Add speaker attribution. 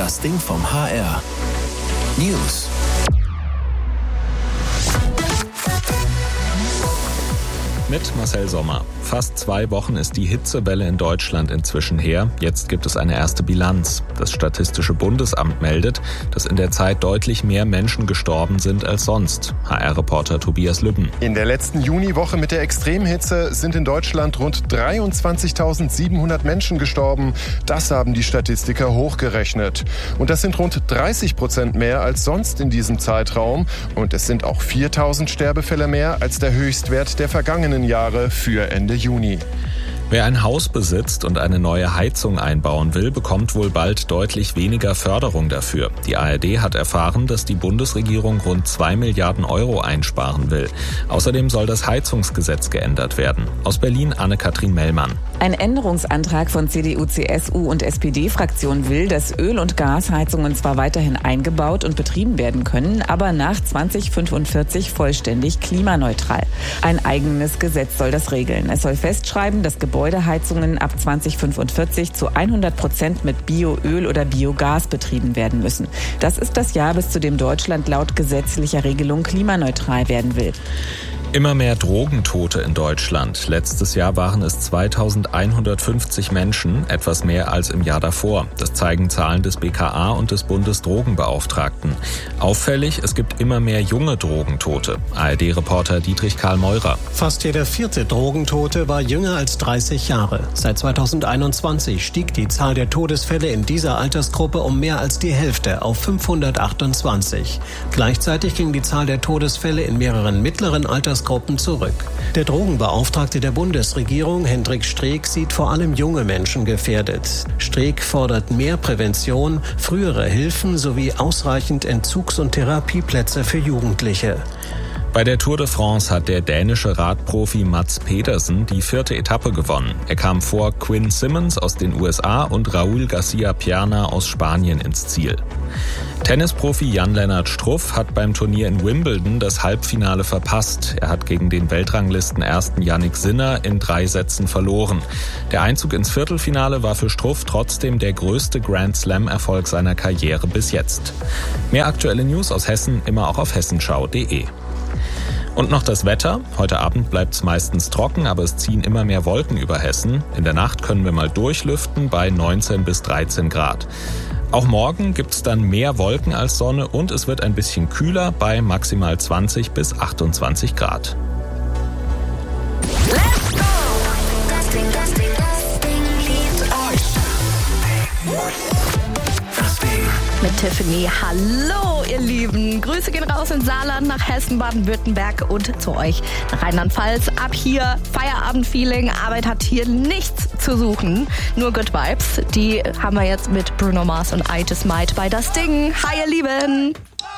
Speaker 1: Das Ding vom HR. News.
Speaker 2: Mit Marcel Sommer. Fast 2 Wochen ist die Hitzewelle in Deutschland inzwischen her. Jetzt gibt es eine erste Bilanz. Das Statistische Bundesamt meldet, dass in der Zeit deutlich mehr Menschen gestorben sind als sonst. HR-Reporter Tobias Lübben.
Speaker 3: In der letzten Juniwoche mit der Extremhitze sind in Deutschland rund 23.700 Menschen gestorben. Das haben die Statistiker hochgerechnet. Und das sind rund 30% mehr als sonst in diesem Zeitraum. Und es sind auch 4.000 Sterbefälle mehr als der Höchstwert der vergangenen Jahre für Ende Juni.
Speaker 2: Wer ein Haus besitzt und eine neue Heizung einbauen will, bekommt wohl bald deutlich weniger Förderung dafür. Die ARD hat erfahren, dass die Bundesregierung rund 2 Milliarden Euro einsparen will. Außerdem soll das Heizungsgesetz geändert werden. Aus Berlin Anne-Kathrin Mellmann.
Speaker 4: Ein Änderungsantrag von CDU, CSU und SPD-Fraktion will, dass Öl- und Gasheizungen zwar weiterhin eingebaut und betrieben werden können, aber nach 2045 vollständig klimaneutral. Ein eigenes Gesetz soll das regeln. Es soll festschreiben, dass Gebäudeheizungen ab 2045 zu 100% mit Bioöl oder Biogas betrieben werden müssen. Das ist das Jahr, bis zu dem Deutschland laut gesetzlicher Regelung klimaneutral werden will.
Speaker 2: Immer mehr Drogentote in Deutschland. Letztes Jahr waren es 2150 Menschen, etwas mehr als im Jahr davor. Das zeigen Zahlen des BKA und des Bundesdrogenbeauftragten. Auffällig, es gibt immer mehr junge Drogentote. ARD-Reporter Dietrich Karl Meurer.
Speaker 5: Fast jeder 4. Drogentote war jünger als 30 Jahre. Seit 2021 stieg die Zahl der Todesfälle in dieser Altersgruppe um mehr als die Hälfte auf 528. Gleichzeitig ging die Zahl der Todesfälle in mehreren mittleren Altersgruppen zurück. Der Drogenbeauftragte der Bundesregierung, Hendrik Streeck, sieht vor allem junge Menschen gefährdet. Streeck fordert mehr Prävention, frühere Hilfen sowie ausreichend Entzugs- und Therapieplätze für Jugendliche.
Speaker 2: Bei der Tour de France hat der dänische Radprofi Mads Pedersen die 4. Etappe gewonnen. Er kam vor Quinn Simmons aus den USA und Raúl García Pierna aus Spanien ins Ziel. Tennisprofi Jan-Lennart Struff hat beim Turnier in Wimbledon das Halbfinale verpasst. Er hat gegen den Weltranglistenersten Jannik Sinner in 3 Sätzen verloren. Der Einzug ins Viertelfinale war für Struff trotzdem der größte Grand-Slam-Erfolg seiner Karriere bis jetzt. Mehr aktuelle News aus Hessen immer auch auf hessenschau.de. Und noch das Wetter. Heute Abend bleibt es meistens trocken, aber es ziehen immer mehr Wolken über Hessen. In der Nacht können wir mal durchlüften bei 19 bis 13 Grad. Auch morgen gibt es dann mehr Wolken als Sonne und es wird ein bisschen kühler bei maximal 20 bis 28 Grad.
Speaker 6: Let's go! Das Ding liebt euch. Das Ding.
Speaker 7: Mit Tiffany. Hallo, ihr Lieben. Grüße gehen raus in Saarland, nach Hessen, Baden-Württemberg und zu euch nach Rheinland-Pfalz. Ab hier Feierabend-Feeling. Arbeit hat hier nichts zu suchen. Nur Good Vibes. Die haben wir jetzt mit Bruno Mars und I Just Might bei Das Ding. Hi, ihr Lieben.